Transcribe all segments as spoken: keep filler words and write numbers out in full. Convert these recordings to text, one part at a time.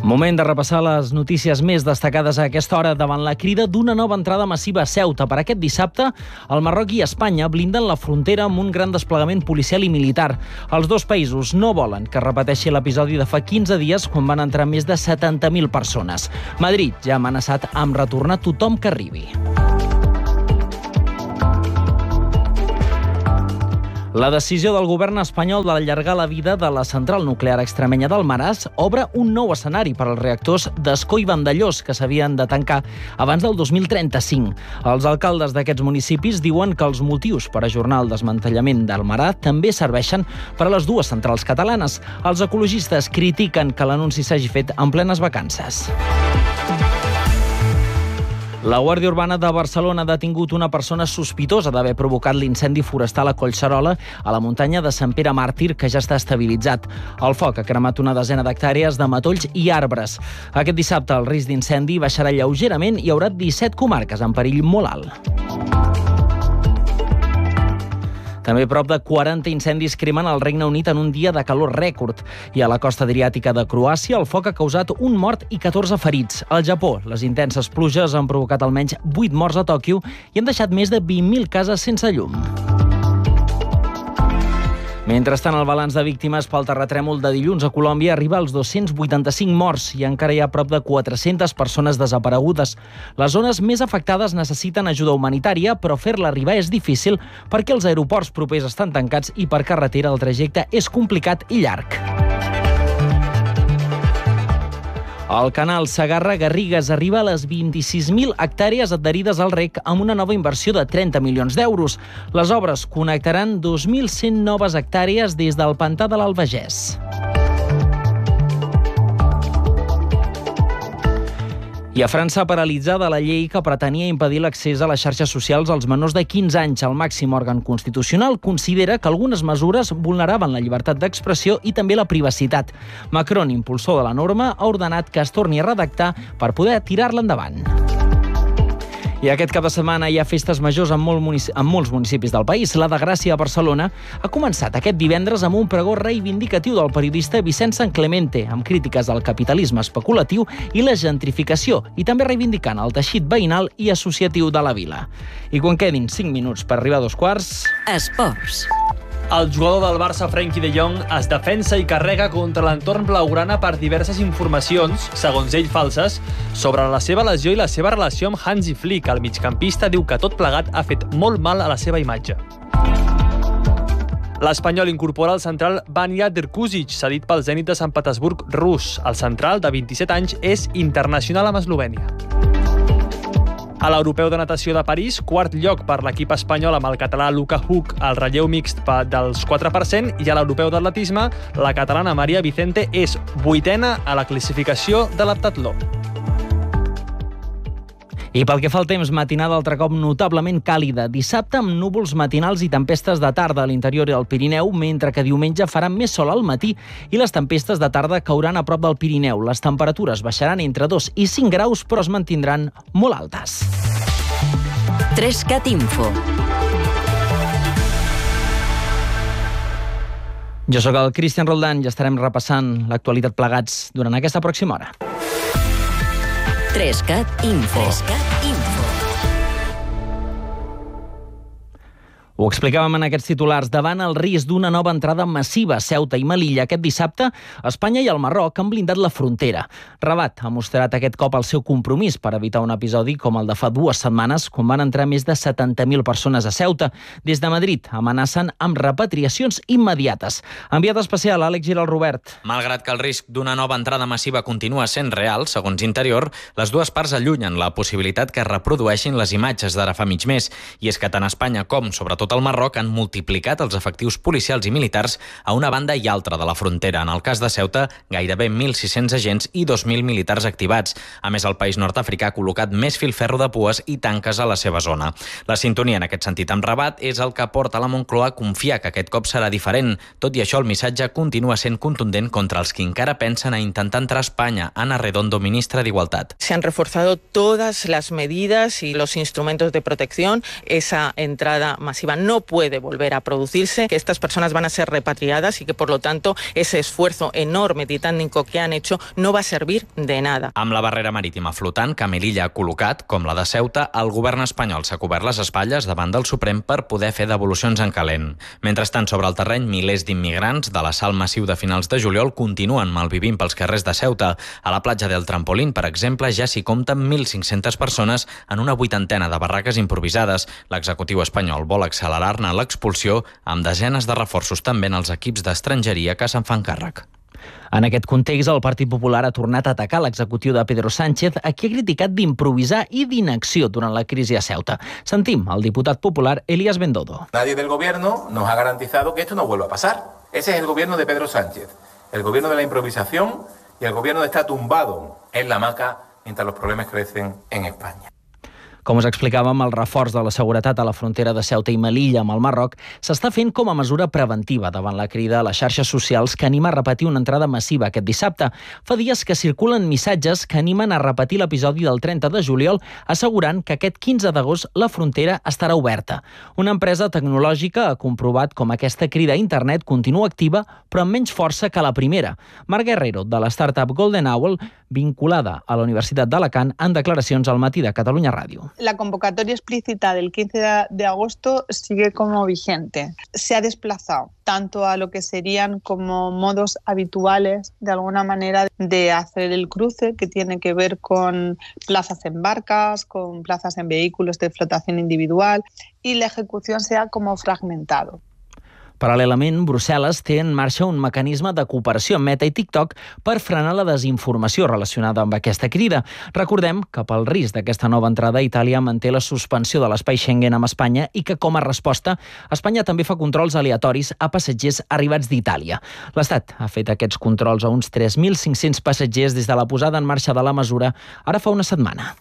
Moment de repassar les notícies més destacades a aquesta hora davant la crida d'una nova entrada massiva a Ceuta. Per aquest dissabte, el Marroc i Espanya blinden la frontera amb un gran desplegament policial i militar. Els dos països no volen que es repeteixi l'episodi de fa quinze dies quan van entrar més de setanta mil persones. Madrid ja ha amenaçat amb retornar tothom que arribi. La decisió del govern espanyol d'allargar la vida de la central nuclear extremenya d'Almaràs obre un nou escenari per als reactors d'Ascó i Vandellòs, que s'havien de tancar abans del dos mil trenta-cinc. Els alcaldes d'aquests municipis diuen que els motius per ajornar el desmantellament d'Almarà també serveixen per a les dues centrals catalanes. Els ecologistes critiquen que l'anunci s'hagi fet en plenes vacances. La Guàrdia Urbana de Barcelona ha detingut una persona sospitosa d'haver provocat l'incendi forestal a Collserola, a la muntanya de Sant Pere Màrtir, que ja està estabilitzat. El foc ha cremat una desena d'hectàrees de matolls i arbres. Aquest dissabte el risc d'incendi baixarà lleugerament i hi haurà disset comarques en perill molt alt. També prop de quaranta incendis cremen al Regne Unit en un dia de calor rècord. I a la costa adriàtica de Croàcia el foc ha causat un mort i catorze ferits. Al Japó, les intenses pluges han provocat almenys vuit morts a Tòquio i han deixat més de vint mil cases sense llum. Mentrestant, el balanç de víctimes pel terratrèmol de dilluns a Colòmbia arriba als dos-cents vuitanta-cinc morts i encara hi ha prop de quatre-centes persones desaparegudes. Les zones més afectades necessiten ajuda humanitària, però fer-la arribar és difícil perquè els aeroports propers estan tancats i per carretera el trajecte és complicat i llarg. El canal Segarra-Garrigues arriba a les vint-i-sis mil hectàrees adherides al rec amb una nova inversió de trenta milions d'euros. Les obres connectaran dos mil cent noves hectàrees des del pantà de l'Albagés. I a França ha paralitzada la llei que pretenia impedir l'accés a les xarxes socials als menors de quinze anys. El màxim òrgan constitucional considera que algunes mesures vulneraven la llibertat d'expressió i també la privacitat. Macron, impulsor de la norma, ha ordenat que es torni a redactar per poder tirar-la endavant. I aquest cap de setmana hi ha festes majors en, molt munici- en molts municipis del país. La de Gràcia a Barcelona ha començat aquest divendres amb un pregó reivindicatiu del periodista Vicent Sanclemente, amb crítiques al capitalisme especulatiu i la gentrificació, i també reivindicant el teixit veïnal i associatiu de la vila. I quan quedin cinc minuts per arribar a dos quarts... Esports. El jugador del Barça, Frenkie de Jong, es defensa i carrega contra l'entorn blaugrana per diverses informacions, segons ell falses, sobre la seva lesió i la seva relació amb Hansi Flick. El migcampista diu que tot plegat ha fet molt mal a la seva imatge. L'Espanyol incorpora el central Vanja Drkušić, cedit pel Zenit de Sant Petersburg rus. El central, de vint-i-set anys, és internacional amb Eslovènia. A l'Europeu de Natació de París, quart lloc per l'equip espanyol amb el català Luka Huk al relleu mixt dels quatre per cent, i a l'Europeu d'Atletisme, la catalana Maria Vicente és vuitena a la classificació de l'heptatló. I pel que fa al temps, matinada altre cop notablement càlida. Dissabte amb núvols matinals i tempestes de tarda a l'interior del Pirineu, mentre que diumenge farà més sol al matí i les tempestes de tarda cauran a prop del Pirineu. Les temperatures baixaran entre dos i cinc graus, però es mantindran molt altes. Trescat Info. Jo sóc el Cristian Roldán i estarem repassant l'actualitat plegats durant aquesta pròxima hora. Trescat Info. Trescat Info. Ho explicàvem en aquests titulars. Davant el risc d'una nova entrada massiva a Ceuta i Melilla aquest dissabte, Espanya i el Marroc han blindat la frontera. Rabat ha mostrat aquest cop el seu compromís per evitar un episodi com el de fa dues setmanes, quan van entrar més de setanta mil persones a Ceuta. Des de Madrid amenacen amb repatriacions immediates. Enviat especial, Àlex Giral Robert. Malgrat que el risc d'una nova entrada massiva continua sent real, segons Interior, les dues parts allunyen la possibilitat que es reprodueixin les imatges d'ara fa mig mes. I és que tant Espanya com, sobretot, el Marroc han multiplicat els efectius policials i militars a una banda i altra de la frontera. En el cas de Ceuta, gairebé mil sis-cents agents i dos mil militars activats. A més, el país nord-africà ha col·locat més filferro de pues i tanques a la seva zona. La sintonia en aquest sentit amb Rabat és el que porta la Moncloa a confiar que aquest cop serà diferent. Tot i això, el missatge continua sent contundent contra els que encara pensen a intentar entrar a Espanya. Ana Redondo, ministra d'Igualtat. Se han reforzado todas las medidas y los instrumentos de protección. Esa entrada masiva problema no puede volver a producirse, que estas personas van a ser repatriadas y que por lo tanto ese esfuerzo enorme titánico que han hecho no va a servir de nada. Amb la barrera marítima flotant que Melilla ha col·locat, com la de Ceuta, el govern espanyol s'ha cobert les espatlles davant del Suprem per poder fer devolucions en calent. Mentrestant, sobre el terreny, milers d'immigrants de l'assalt massiu de finals de juliol continuen malvivint pels carrers de Ceuta. A la platja del Trampolín, per exemple, ja s'hi compten mil cinc-centes persones en una vuitantena de barraques improvisades. L'executiu espanyol vol accelerar-ne l'expulsió amb desenes de reforços també en els equips d'estrangeria que se'n fan càrrec. En aquest context, el Partit Popular ha tornat a atacar l'executiu de Pedro Sánchez, a qui ha criticat d'improvisar i d'inacció durant la crisi a Ceuta. Sentim el diputat popular Elías Bendodo. Nadie del gobierno nos ha garantizado que esto no vuelva a pasar. Ese es el gobierno de Pedro Sánchez, el gobierno de la improvisación y el gobierno de estar tumbado en la hamaca mientras los problemas crecen en España. Com us explicàvem, el reforç de la seguretat a la frontera de Ceuta i Melilla amb el Marroc s'està fent com a mesura preventiva davant la crida a les xarxes socials que anima a repetir una entrada massiva aquest dissabte. Fa dies que circulen missatges que animen a repetir l'episodi del trenta de juliol, assegurant que aquest quinze d'agost la frontera estarà oberta. Una empresa tecnològica ha comprovat com aquesta crida a internet continua activa, però amb menys força que la primera. Marc Guerrero, de la startup Golden Owl, vinculada a la Universitat d'Alacant, en declaracions al Matí de Catalunya Ràdio. La convocatoria explícita del quince de agosto sigue como vigente. Se ha desplazado tanto a lo que serían como modos habituales, de alguna manera, de hacer el cruce, que tiene que ver con plazas en barcas, con plazas en vehículos de flotación individual, y la ejecución se ha como fragmentado. Paral·lelament, Brussel·les té en marxa un mecanisme de cooperació amb Meta i TikTok per frenar la desinformació relacionada amb aquesta crida. Recordem que pel risc d'aquesta nova entrada, Itàlia manté la suspensió de l'espai Schengen amb Espanya i que, com a resposta, Espanya també fa controls aleatoris a passatgers arribats d'Itàlia. L'Estat ha fet aquests controls a uns tres mil cinc-cents passatgers des de la posada en marxa de la mesura ara fa una setmana.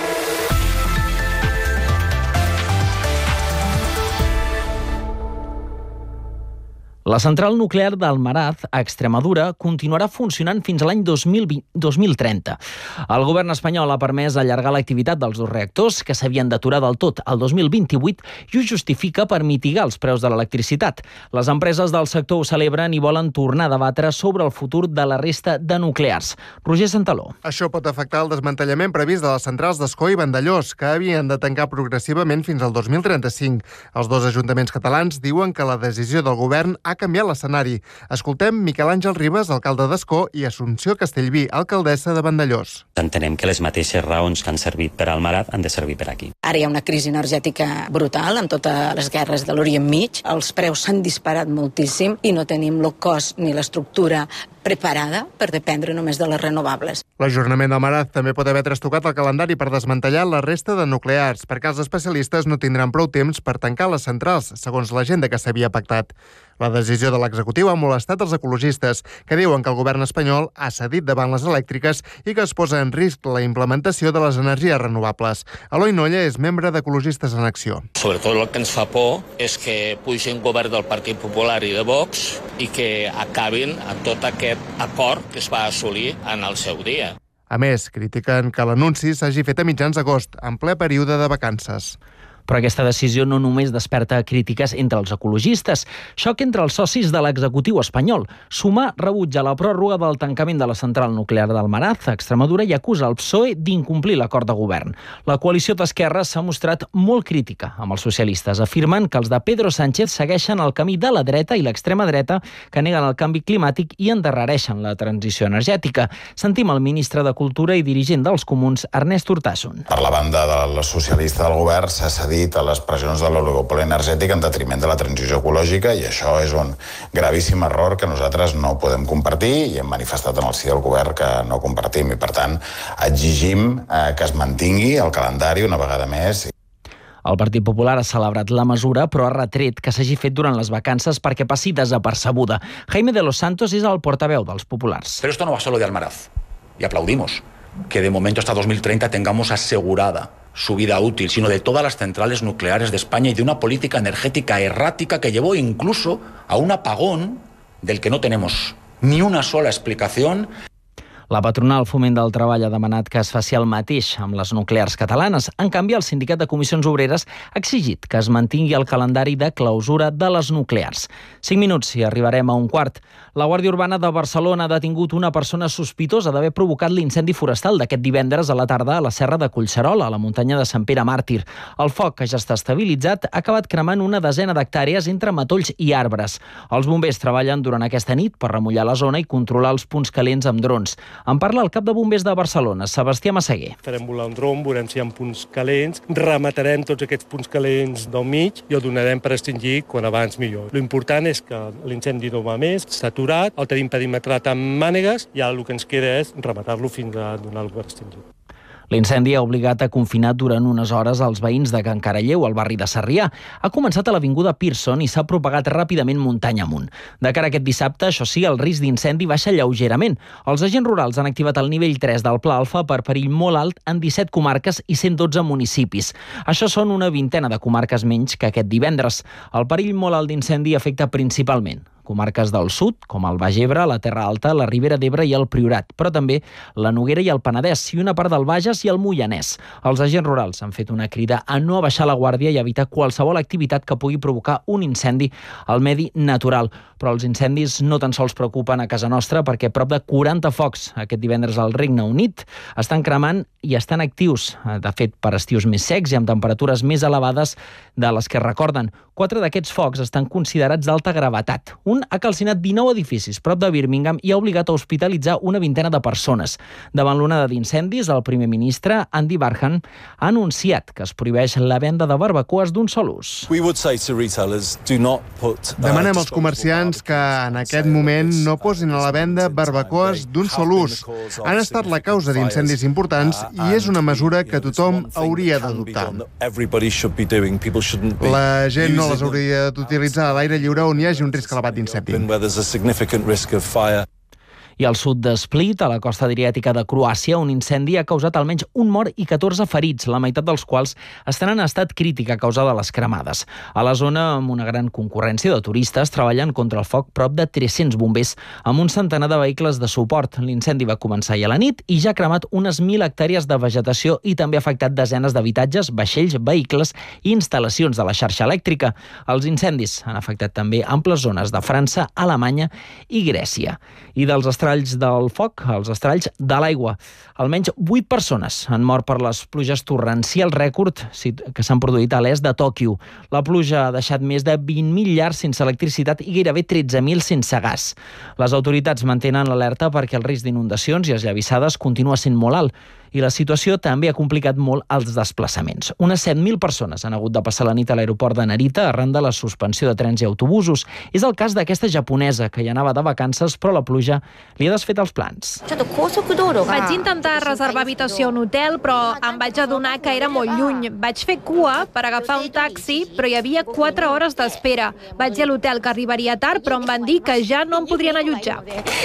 La central nuclear d'Almaraz, a Extremadura, continuarà funcionant fins a l'any dos mil trenta. El govern espanyol ha permès allargar l'activitat dels dos reactors, que s'havien d'aturar del tot al dos mil vint-i-vuit, i ho justifica per mitigar els preus de l'electricitat. Les empreses del sector ho celebren i volen tornar a debatre sobre el futur de la resta de nuclears. Roger Santaló. Això pot afectar el desmantellament previst de les centrals d'Escó i Vandellós, que havien de tancar progressivament fins al dos mil trenta-cinc. Els dos ajuntaments catalans diuen que la decisió del govern ha canviat l'escenari. Escoltem Miquel Àngel Ribas, alcalde d'Escó, i Assumpció Castellví, alcaldessa de Vandellós. Entenem que les mateixes raons que han servit per Almaraz han de servir per aquí. Ara hi ha una crisi energètica brutal amb totes les guerres de l'Orient Mig. Els preus s'han disparat moltíssim i no tenim el cost ni l'estructura preparada per dependre només de les renovables. L'ajornament d'Almaraz també pot haver trastocat el calendari per desmantellar la resta de nuclears, perquè els especialistes no tindran prou temps per tancar les centrals, segons l'agenda que s'havia pactat. La decisió de l'executiu ha molestat els ecologistes, que diuen que el govern espanyol ha cedit davant les elèctriques i que es posa en risc la implementació de les energies renovables. Eloi Nolla és membre d'Ecologistes en Acció. Sobretot el que ens fa por és que pugi un govern del Partit Popular i de Vox i que acabin amb tot aquest acord que es va assolir en el seu dia. A més, critiquen que l'anunci s'hagi fet a mitjans d'agost, en ple període de vacances. Però aquesta decisió no només desperta crítiques entre els ecologistes. Xoc entre els socis de l'executiu espanyol. Sumar rebutja la pròrroga del tancament de la central nuclear d'Almaraz a Extremadura i acusa el P S O E d'incomplir l'acord de govern. La coalició d'esquerres s'ha mostrat molt crítica amb els socialistes, afirmant que els de Pedro Sánchez segueixen el camí de la dreta i l'extrema dreta, que neguen el canvi climàtic i endarrereixen la transició energètica. Sentim el ministre de Cultura i dirigent dels Comuns, Ernest Urtasun. Per la banda del socialista del govern s'ha cedit a les pressions de l'oligopoli energètic en detriment de la transició ecològica, i això és un gravíssim error que nosaltres no podem compartir i hem manifestat en el si del govern que no compartim, i per tant exigim eh, que es mantingui el calendari una vegada més. El Partit Popular ha celebrat la mesura, però ha retret que s'hagi fet durant les vacances perquè passi desapercebuda. Jaime de los Santos és el portaveu dels populars. Pero esto no va solo de Almaraz, y aplaudimos que de momento hasta dos mil treinta tengamos asegurada su vida útil, sino de todas las centrales nucleares de España y de una política energética errática que llevó incluso a un apagón del que no tenemos ni una sola explicación. La patronal Foment del Treball ha demanat que es faci el mateix amb les nuclears catalanes. En canvi, el Sindicat de Comissions Obreres ha exigit que es mantingui el calendari de clausura de les nuclears. Cinc minuts i arribarem a un quart. La Guàrdia Urbana de Barcelona ha detingut una persona sospitosa d'haver provocat l'incendi forestal d'aquest divendres a la tarda a la Serra de Collserola, a la muntanya de Sant Pere Màrtir. El foc, que ja està estabilitzat, ha acabat cremant una desena d'hectàrees entre matolls i arbres. Els bombers treballen durant aquesta nit per remullar la zona i controlar els punts calents amb drons. En parla el cap de bombers de Barcelona, Sebastià Massaguer. Farem volar un dron, veurem si hi ha punts calents, rematarem tots aquests punts calents del mig i el donarem per extingir quan abans millor. L'important és que l'incendi no va més, s'ha aturat, el tenim perimetrat amb mànegues i ara el que ens queda és rematar-lo fins a donar-lo per extingir. L'incendi ha obligat a confinar durant unes hores els veïns de Can Caralleu, al barri de Sarrià. Ha començat a l'avinguda Pearson i s'ha propagat ràpidament muntanya amunt. De cara a aquest dissabte, això sí, el risc d'incendi baixa lleugerament. Els agents rurals han activat el nivell tres del Pla Alfa per perill molt alt en disset comarques i cent dotze municipis. Això són una vintena de comarques menys que aquest divendres. El perill molt alt d'incendi afecta principalment comarques del sud, com el Baix Ebre, la Terra Alta, la Ribera d'Ebre i el Priorat, però també la Noguera i el Penedès i una part del Bages i el Moianès. Els agents rurals han fet una crida a no abaixar la guàrdia i evitar qualsevol activitat que pugui provocar un incendi al medi natural. Però els incendis no tan sols preocupen a casa nostra perquè prop de quaranta focs aquest divendres al Regne Unit estan cremant i estan actius, de fet per estius més secs i amb temperatures més elevades de les que recorden. Quatre d'aquests focs estan considerats d'alta gravetat. Un ha calcinat dinou edificis prop de Birmingham i ha obligat a hospitalitzar una vintena de persones. Davant l'onada d'incendis, el primer ministre, Andy Burnham, ha anunciat que es prohibeix la venda de barbacoes d'un sol ús. Demanem als comerciants que en aquest moment no posin a la venda barbacoes d'un sol ús. Han estat la causa d'incendis importants i és una mesura que tothom hauria d'adoptar. La gent no les hauria d'utilitzar a l'aire lliure on hi hagi un risc elevat d'incendi. I al sud de Split, a la costa adriàtica de Croàcia, un incendi ha causat almenys un mort i catorze ferits, la meitat dels quals estan en estat crític a causa de les cremades. A la zona, amb una gran concurrència de turistes, treballen contra el foc prop de tres-cents bombers, amb un centenar de vehicles de suport. L'incendi va començar ahir a la nit i ja ha cremat unes mil hectàrees de vegetació i també ha afectat desenes d'habitatges, vaixells, vehicles i instal·lacions de la xarxa elèctrica. Els incendis han afectat també amples zones de França, Alemanya i Grècia. I dels estralls del foc, els estralls de l'aigua. Almenys vuit persones han mort per les pluges torrencials rècord que s'han produït a l'est de Tòquio. La pluja ha deixat més de vint mil llars sense electricitat i gairebé tretze mil sense gas. Les autoritats mantenen l'alerta perquè el risc d'inundacions i esllavissades continua sent molt alt i la situació també ha complicat molt els desplaçaments. Unes set mil persones han hagut de passar la nit a l'aeroport de Narita arran de la suspensió de trens i autobusos. És el cas d'aquesta japonesa que hi anava de vacances, però la pluja li ha desfet els plans. Vaig intentar reservar habitació a un hotel, però em vaig adonar que era molt lluny. Vaig fer cua per agafar un taxi, però hi havia quatre hores d'espera. Vaig dir a l'hotel que arribaria tard, però em van dir que ja no em podrien allotjar.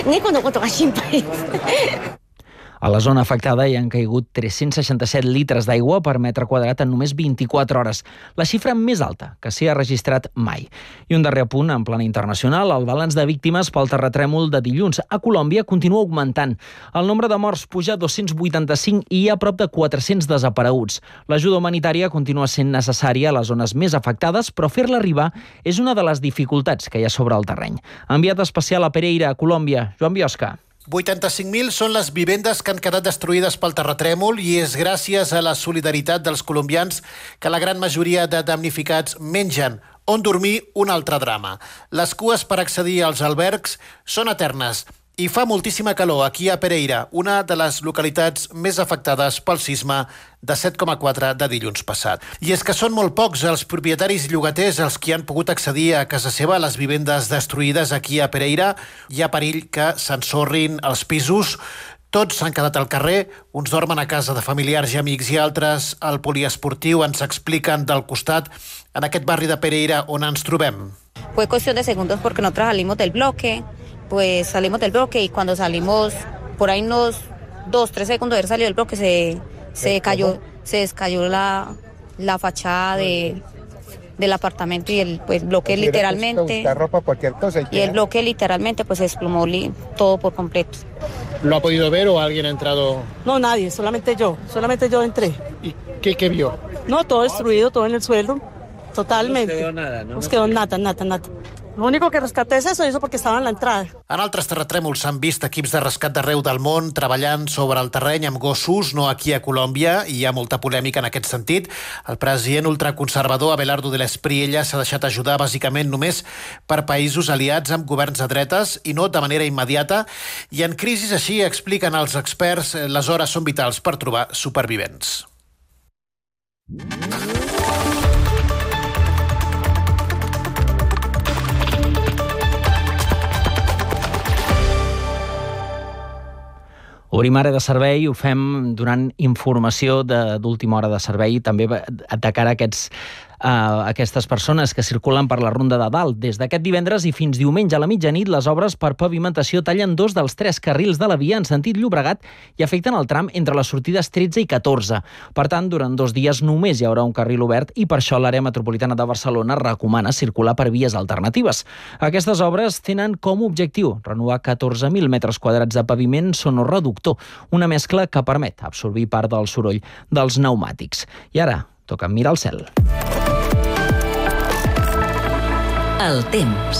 A la zona afectada hi han caigut tres-cents seixanta-set litres d'aigua per metre quadrat en només vint-i-quatre hores, la xifra més alta que s'hi ha registrat mai. I un darrer apunt en plana internacional, el balanç de víctimes pel terratrèmol de dilluns a Colòmbia continua augmentant. El nombre de morts puja a dos-cents vuitanta-cinc i hi ha prop de quatre-cents desapareguts. L'ajuda humanitària continua sent necessària a les zones més afectades, però fer-la arribar és una de les dificultats que hi ha sobre el terreny. Enviat especial a Pereira, a Colòmbia, Joan Biosca. vuitanta-cinc mil són les vivendes que han quedat destruïdes pel terratrèmol i és gràcies a la solidaritat dels colombians que la gran majoria de damnificats mengen. On dormir, un altre drama. Les cues per accedir als albergs són eternes i fa moltíssima calor aquí a Pereira, una de les localitats més afectades pel sisme de set coma quatre de dilluns passat. I és que són molt pocs els propietaris llogaters els que han pogut accedir a casa seva a les vivendes destruïdes aquí a Pereira. Hi ha perill que s'ensorrin els pisos. Tots s'han quedat al carrer, uns dormen a casa de familiars i amics i altres al poliesportiu ens expliquen del costat en aquest barri de Pereira on ens trobem. Fue cuestión de segundos porque nosotros salimos del bloque, pues salimos del bloque y cuando salimos por ahí unos dos, tres segundos de haber salido del bloque se, se cayó, se descayó la, la fachada de, del apartamento y el pues, bloque literalmente ropa, cualquier cosa, y el bloque literalmente pues se desplomó li, todo por completo. ¿Lo ha podido ver o alguien ha entrado? No, nadie, solamente yo, solamente yo entré. ¿Y qué, qué vio? No, todo destruido, todo en el suelo, totalmente. No quedó nada, ¿no? No es quedó nada, nada, nada. Lo único que rescaté es eso, eso porque estava en l'entrada. En altres terratrèmols s'han vist equips de rescat d'arreu del món treballant sobre el terreny amb gossos, no aquí a Colòmbia, i hi ha molta polèmica en aquest sentit. El president ultraconservador Abelardo de l'Espriella s'ha deixat ajudar bàsicament només per països aliats amb governs de dretes i no de manera immediata. I en crisis així, expliquen els experts, les hores són vitals per trobar supervivents. Obrim ara de servei, ho fem donant informació d'última hora de servei, també de cara a aquests a aquestes persones que circulen per la Ronda de Dalt. Des d'aquest divendres i fins diumenge a la mitjanit, les obres per pavimentació tallen dos dels tres carrils de la via en sentit Llobregat i afecten el tram entre les sortides tretze i catorze. Per tant, durant dos dies només hi haurà un carril obert i per això l'àrea metropolitana de Barcelona recomana circular per vies alternatives. Aquestes obres tenen com a objectiu renovar catorze mil metres quadrats de paviment sonoreductor, una mescla que permet absorbir part del soroll dels pneumàtics. I ara toca mirar el cel. El temps.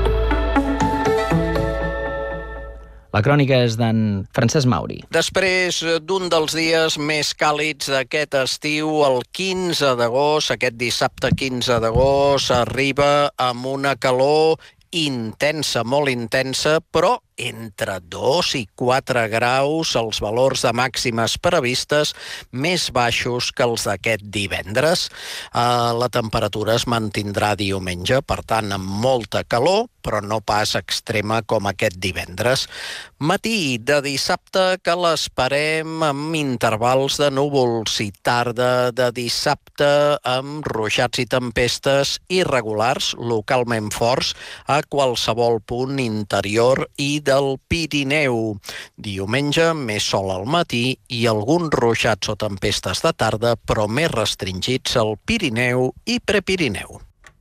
La crònica és d'en Francesc Mauri. Després d'un dels dies més càlids d'aquest estiu, el quinze d'agost, aquest dissabte quinze d'agost, arriba amb una calor intensa, molt intensa, però entre dos i quatre graus, els valors de màximes previstes més baixos que els d'aquest divendres. Uh, la temperatura es mantindrà diumenge, per tant, amb molta calor, però no pas extrema com aquest divendres. Matí de dissabte que l'esperem amb intervals de núvols i tarda de dissabte amb ruixats i tempestes irregulars, localment forts, a qualsevol punt interior i del Pirineu. Diumenge, més sol al matí i alguns ruixats o tempestes de tarda, però més restringits al Pirineu i Prepirineu.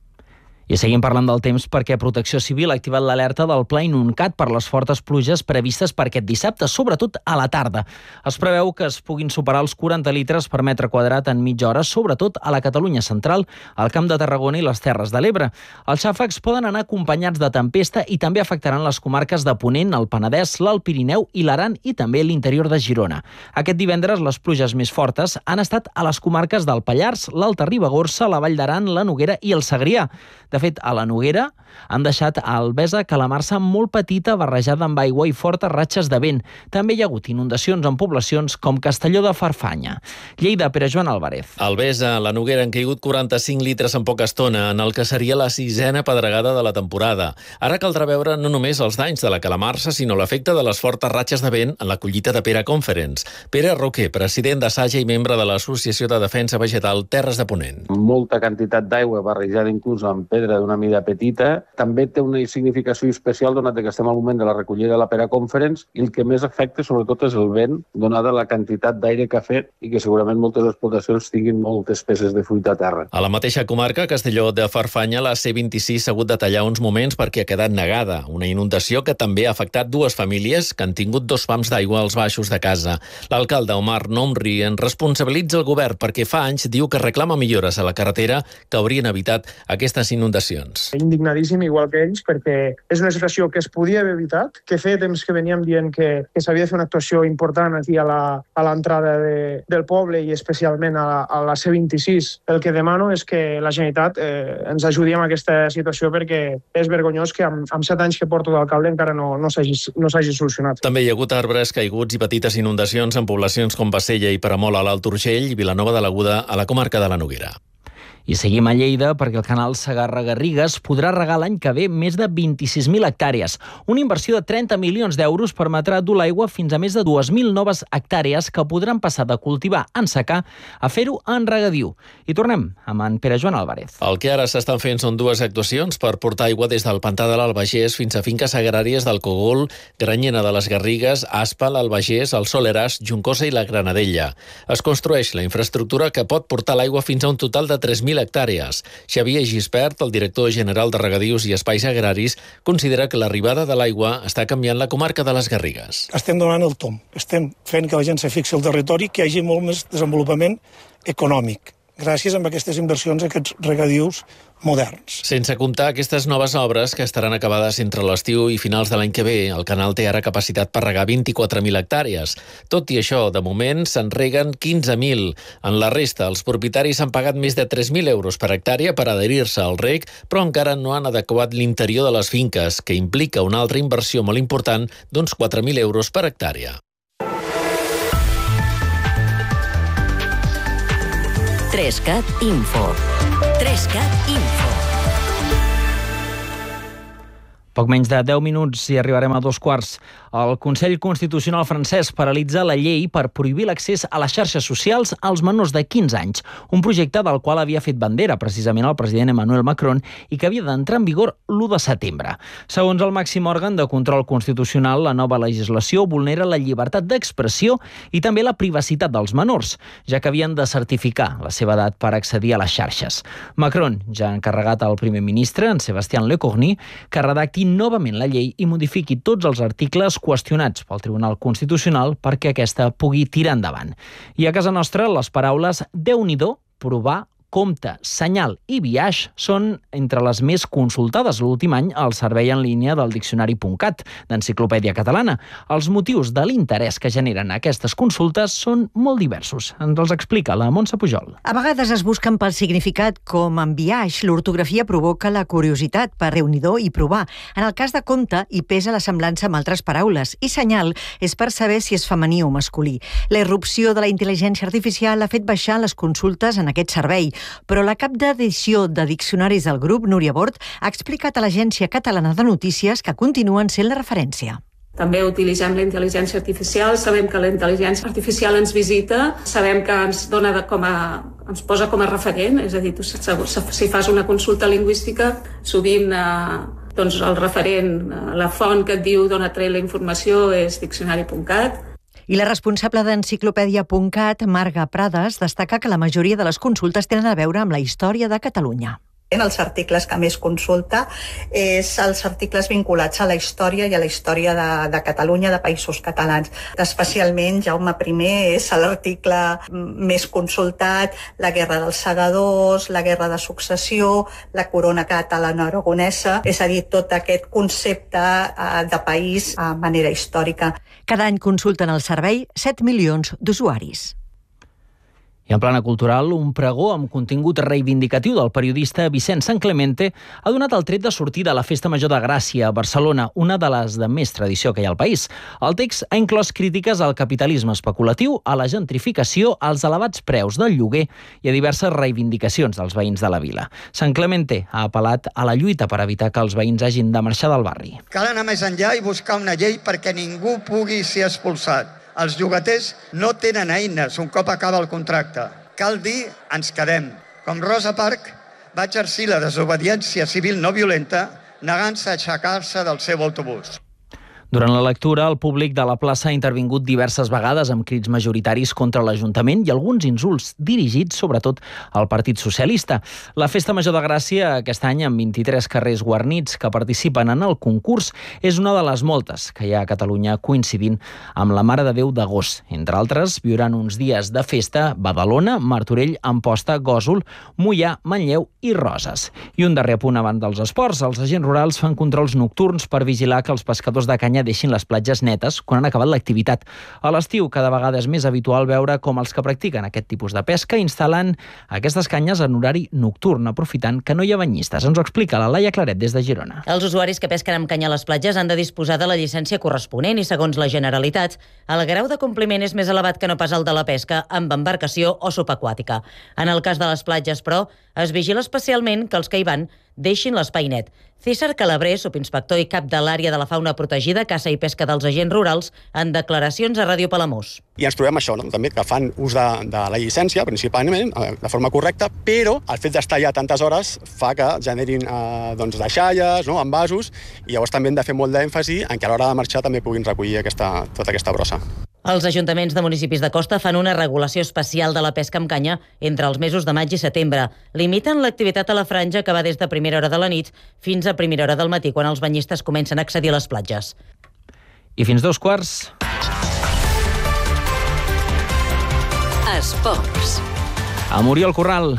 I seguim parlant del temps perquè Protecció Civil ha activat l'alerta del Pla Inuncat per les fortes pluges previstes per aquest dissabte, sobretot a la tarda. Es preveu que es puguin superar els quaranta litres per metre quadrat en mitja hora, sobretot a la Catalunya central, al Camp de Tarragona i les Terres de l'Ebre. Els xàfecs poden anar acompanyats de tempesta i també afectaran les comarques de Ponent, el Penedès, l'Alt Pirineu i l'Aran i també l'interior de Girona. Aquest divendres les pluges més fortes han estat a les comarques del Pallars, l'Alta Ribagorça, la Vall d'Aran, la Noguera i el Segrià. De fet, a la Noguera han deixat a Albesa calamarsa molt petita barrejada amb aigua i fortes ratxes de vent. També hi ha hagut inundacions en poblacions com Castelló de Farfanya. Lleida, Pere Joan Álvarez. A Albesa, a la Noguera, han caigut quaranta-cinc litres en poca estona, en el que seria la sisena pedregada de la temporada. Ara caldrà veure no només els danys de la calamarsa, sinó l'efecte de les fortes ratxes de vent en la collita de Pere Conference. Pere Roquer, president de Saja i membre de l'Associació de Defensa Vegetal Terres de Ponent. Molta quantitat d'aigua barrejada inclús amb pedra d'una mida petita. També té una significació especial donat que estem al moment de la recollida de la Pere Conference i el que més afecta sobretot és el vent, donada la quantitat d'aire que ha fet i que segurament moltes explotacions tinguin moltes peces de fruita a terra. A la mateixa comarca, Castelló de Farfanya, la C vint-i-sis s'ha hagut de tallar uns moments perquè ha quedat negada. Una inundació que també ha afectat dues famílies que han tingut dos pams d'aigua als baixos de casa. L'alcalde Omar Nomri en responsabilitza el govern perquè fa anys diu que reclama millores a la carretera que haurien evitat aquestes inundacions. Indignadíssim, igual que ells, perquè és una situació que es podia haver evitat, que feia temps que veníem dient que, que s'havia de fer una actuació important aquí a l'entrada de, del poble i especialment a la, a la C vint-i-sis. El que demano és que la Generalitat eh, ens ajudi amb aquesta situació perquè és vergonyós que amb, amb set anys que porto d'alcalde encara no, no s'hagi no s'hagi solucionat. També hi ha hagut arbres caiguts i petites inundacions en poblacions com Bassella i Peramola a l'Alt Urgell i Vilanova de l'Aguda a la comarca de la Noguera. I seguim a Lleida perquè el canal Segarra-Garrigues podrà regar l'any que ve més de vint-i-sis mil hectàrees. Una inversió de trenta milions d'euros permetrà dur l'aigua fins a més de dues mil noves hectàrees que podran passar de cultivar en secà a fer-ho en regadiu. I tornem amb en Pere Joan Álvarez. El que ara s'estan fent són dues actuacions per portar aigua des del pantà de l'Albagés fins a finques agràries del Cogul, Granyena de les Garrigues, Aspa, l'Albagés, el Soleràs, Juncosa i la Granadella. Es construeix la infraestructura que pot portar l'aigua fins a un total de tres mil mil hectàrees. Xavier Gispert, el director general de Regadius i Espais Agraris, considera que l'arribada de l'aigua està canviant la comarca de les Garrigues. Estem donant el tomb, estem fent que la gent se fixi al territori, que hi hagi molt més desenvolupament econòmic, gràcies a aquestes inversions, a aquests regadius moderns. Sense comptar aquestes noves obres que estaran acabades entre l'estiu i finals de l'any que ve, el canal té ara capacitat per regar vint-i-quatre mil hectàrees. Tot i això, de moment, se'n reguen quinze mil. En la resta, els propietaris han pagat més de tres mil euros per hectàrea per adherir-se al reg, però encara no han adequat l'interior de les finques, que implica una altra inversió molt important d'uns quatre mil euros per hectàrea. Trescat Info. Trescat Info. Poc menys de deu minuts i arribarem a dos quarts. El Consell Constitucional francès paralitza la llei per prohibir l'accés a les xarxes socials als menors de quinze anys, un projecte del qual havia fet bandera precisament el president Emmanuel Macron i que havia d'entrar en vigor l'u de setembre. Segons el màxim òrgan de control constitucional, la nova legislació vulnera la llibertat d'expressió i també la privacitat dels menors, ja que havien de certificar la seva edat per accedir a les xarxes. Macron ja ha encarregat al primer ministre, en Sébastien Lecornu, que redacti novament la llei i modifiqui tots els articles qüestionats pel Tribunal Constitucional perquè aquesta pugui tirar endavant. I a casa nostra, les paraules Déu-n'hi-do, provar, compte, senyal i biaix són entre les més consultades l'últim any al servei en línia del diccionari punt cat d'Enciclopèdia Catalana. Els motius de l'interès que generen aquestes consultes són molt diversos. Ens els explica la Montse Pujol. A vegades es busquen pel significat, com en biaix, l'ortografia provoca la curiositat per Déu-n'hi-do i provar. En el cas de compte, hi pesa la semblança amb altres paraules, i senyal és per saber si és femení o masculí. La irrupció de la intel·ligència artificial ha fet baixar les consultes en aquest servei, però la cap d'edició de diccionaris del grup, Núria Bort, ha explicat a l'Agència Catalana de Notícies que continuen sent la referència. També utilitzem la intel·ligència artificial, sabem que la intel·ligència artificial ens visita, sabem que ens dona de com a, ens posa com a referent, és a dir, tu, si fas una consulta lingüística, sovint eh, doncs el referent, la font que et diu d'on et treu la informació és diccionari punt cat. I la responsable d'Enciclopèdia punt cat, Marga Prades, destaca que la majoria de les consultes tenen a veure amb la història de Catalunya. Els articles que més consulta és els articles vinculats a la història i a la història de, de Catalunya, de països catalans. Especialment, Jaume primer és l'article més consultat, la Guerra dels Segadors, la Guerra de Successió, la Corona catalana-aragonesa, és a dir, tot aquest concepte de país a manera històrica. Cada any consulten el servei set milions d'usuaris. I en plana cultural, un pregó amb contingut reivindicatiu del periodista Vicent Sanclemente ha donat el tret de sortida a la Festa Major de Gràcia a Barcelona, una de les de més tradició que hi ha al país. El text ha inclòs crítiques al capitalisme especulatiu, a la gentrificació, als elevats preus del lloguer i a diverses reivindicacions dels veïns de la vila. Sanclemente ha apel·lat a la lluita per evitar que els veïns hagin de marxar del barri. Cal anar més enllà i buscar una llei perquè ningú pugui ser expulsat. Els llogaters no tenen eines un cop acaba el contracte. Cal dir, ens quedem. Com Rosa Parks va exercir la desobediència civil no violenta negant-se a aixecar-se del seu autobús. Durant la lectura, el públic de la plaça ha intervingut diverses vegades amb crits majoritaris contra l'Ajuntament i alguns insults dirigits, sobretot, al Partit Socialista. La Festa Major de Gràcia, aquest any, amb vint-i-tres carrers guarnits que participen en el concurs, és una de les moltes que hi ha a Catalunya coincidint amb la Mare de Déu d'Agost. Entre altres, viuran uns dies de festa Badalona, Martorell, Amposta, Gósol, Moià, Manlleu i Roses. I un darrer punt abans dels esports. Els agents rurals fan controls nocturns per vigilar que els pescadors de canya deixin les platges netes quan han acabat l'activitat. A l'estiu, cada vegada és més habitual veure com els que practiquen aquest tipus de pesca instal·lant aquestes canyes en horari nocturn, aprofitant que no hi ha banyistes. Ens ho explica la Laia Claret des de Girona. Els usuaris que pesquen amb canya a les platges han de disposar de la llicència corresponent i, segons la Generalitat, el grau de compliment és més elevat que no pas el de la pesca amb embarcació o subaquàtica. En el cas de les platges, però, es vigila especialment que els que hi van deixin l'espai net. César Calabrer, subinspector i cap de l'àrea de la fauna protegida, caça i pesca dels agents rurals, en declaracions a Ràdio Palamós. I ens trobem això, no? També que fan ús de, de la llicència, principalment, de forma correcta, però el fet d'estar allà tantes hores fa que generin eh, doncs, deixalles, no? Envasos, i llavors també hem de fer molt d'èmfasi en que a l'hora de marxar també puguin recollir aquesta, tota aquesta brossa. Els ajuntaments de municipis de costa fan una regulació especial de la pesca amb canya entre els mesos de maig i setembre. Limiten l'activitat a la franja que va des de primera hora de la nit fins a primera hora del matí, quan els banyistes comencen a accedir a les platges. I fins dos quarts. Esports. A Muriel Corral.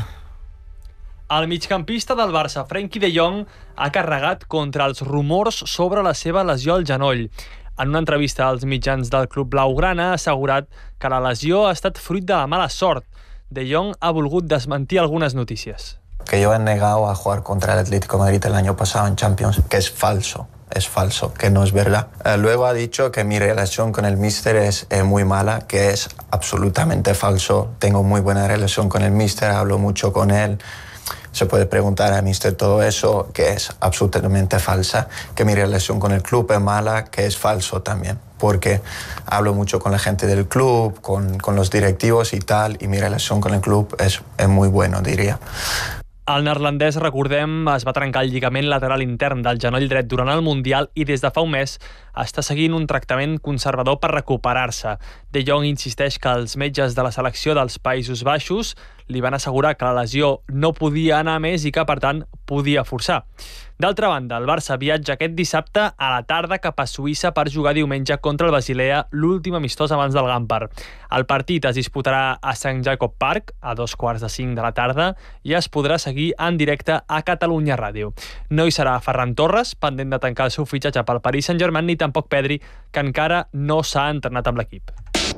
El migcampista del Barça, Frenkie de Jong, ha carregat contra els rumors sobre la seva lesió al genoll. En una entrevista als mitjans del club blaugrana ha assegurat que la lesió ha estat fruit de la mala sort. De Jong ha volgut desmentir algunes notícies. Que yo he negado a jugar contra el Atlético de Madrid el año pasado en Champions, que es falso. Es falso, que no es verdad. Eh, luego ha dicho que mi relación con el míster es eh, muy mala, que es absolutamente falso. Tengo muy buena relación con el míster, hablo mucho con él. Se puede preguntar al míster todo eso, que es absolutamente falsa, que mi relación con el club es mala, que es falso también, porque hablo mucho con la gente del club, con, con los directivos y tal, y mi relación con el club es, es muy bueno, diría. El neerlandès, recordem, es va trencar el lligament lateral intern del genoll dret durant el Mundial i des de fa un mes està seguint un tractament conservador per recuperar-se. De Jong insisteix que els metges de la selecció dels Països Baixos li van assegurar que la lesió no podia anar més i que, per tant, podia forçar. D'altra banda, el Barça viatja aquest dissabte a la tarda cap a Suïssa per jugar diumenge contra el Basilea, l'últim amistós abans del Gampar. El partit es disputarà a Sant Jacob Park a dos quarts de cinc de la tarda i es podrà seguir en directe a Catalunya Ràdio. No hi serà Ferran Torres, pendent de tancar el seu fitxatge pel Paris Saint-Germain, ni tampoc Pedri, que encara no s'ha entrenat amb l'equip.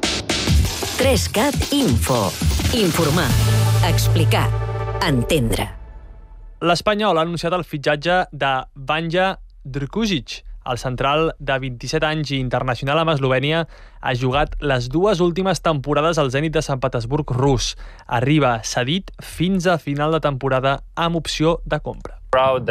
tres cat Info. Informar, explicar, entendre. L'Espanyol ha anunciat el fitxatge de Vanja Drkušić. El central de vint-i-set anys i internacional amb Eslovènia ha jugat les dues últimes temporades al Zenit de Sant Petersburg rus. Arriba cedit fins a final de temporada amb opció de compra.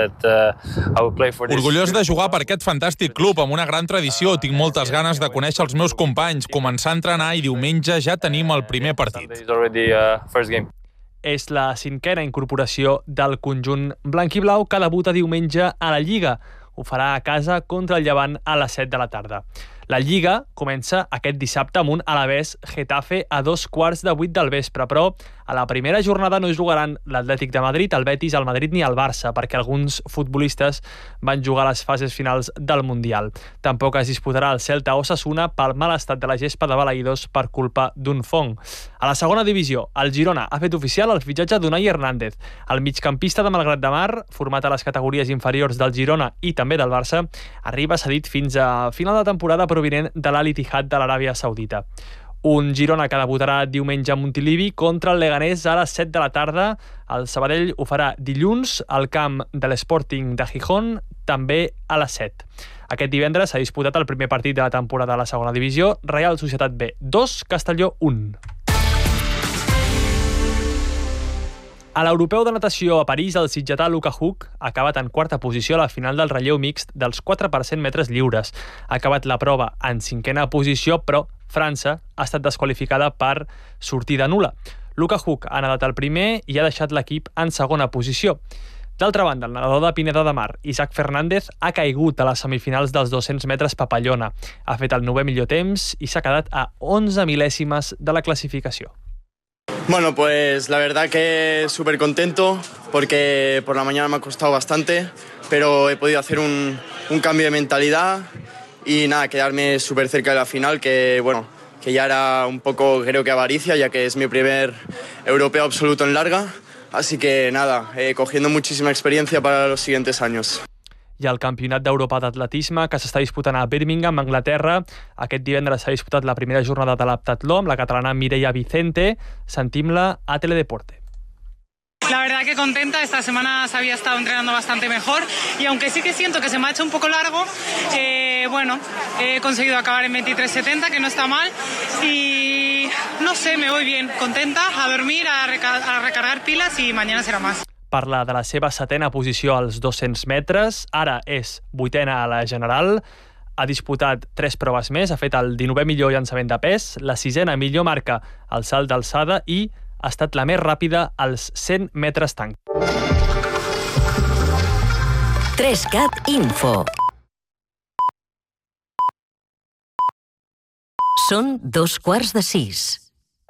Orgullós de jugar per aquest fantàstic club amb una gran tradició. Tinc moltes ganes de conèixer els meus companys, començar a entrenar i diumenge ja tenim el primer partit. És la cinquena incorporació del conjunt blanc-i-blau que debuta diumenge a la Lliga. Ho farà a casa contra el Llevant a les set de la tarda. La Lliga comença aquest dissabte amb un Alavés Getafe a dos quarts de vuit del vespre, però a la primera jornada no hi jugaran l'Atlètic de Madrid, el Betis, el Madrid ni el Barça, perquè alguns futbolistes van jugar a les fases finals del Mundial. Tampoc es disputarà el Celta Osasuna pel mal estat de la gespa de Balaïdos per culpa d'un fong. A la segona divisió, el Girona ha fet oficial el fitxatge d'Unai Hernández. El migcampista de Malgrat de Mar, format a les categories inferiors del Girona i també del Barça, arriba cedit fins a final de temporada provinent de l'Al Ittihad de l'Aràbia Saudita. Un Girona que debutarà diumenge a Montilivi contra el Leganés a les set de la tarda. El Sabadell ho farà dilluns al camp de l'Sporting de Gijón, també a les set. Aquest divendres s'ha disputat el primer partit de la temporada a la segona divisió, Real Societat B dos, Castelló un. A l'Europeu de Natació a París, el sitgetà Luka Huk ha acabat en quarta posició a la final del relleu mixt dels quatre per cent metres lliures. Ha acabat la prova en cinquena posició, però França ha estat desqualificada per sortida nul·la. Luka Huk ha nadat el primer i ha deixat l'equip en segona posició. D'altra banda, el nedador de Pineda de Mar, Isaac Fernández, ha caigut a les semifinals dels dos-cents metres papallona. Ha fet el novè millor temps i s'ha quedat a onze mil·lèsimes de la classificació. Bueno, pues la verdad que súper contento porque por la mañana me ha costado bastante, pero he podido hacer un, un cambio de mentalidad y nada, quedarme súper cerca de la final, que bueno, que ya era un poco, creo que avaricia, ya que es mi primer europeo absoluto en larga, así que nada, eh, cogiendo muchísima experiencia para los siguientes años. I el Campionat d'Europa d'Atletisme, que s'està disputant a Birmingham, Anglaterra. Aquest divendres s'ha disputat la primera jornada de l'heptatló amb la catalana Mireia Vicente. Sentim-la a Teledeporte. La verdad que contenta, esta semana se había estado entrenando bastante mejor y aunque sí que siento que se me ha hecho un poco largo, eh, bueno, he conseguido acabar en veintitrés setenta, que no está mal, y no sé, me voy bien, contenta, a dormir, a, reca- a recargar pilas y mañana será más. Parla de la seva setena posició als dos-cents metres, ara és vuitena a la general, ha disputat tres proves més, ha fet el dinovè millor llançament de pes, la sisena millor marca al salt d'alçada i ha estat la més ràpida als cent metres tanc. tres cat Info. Són dos quarts de sis.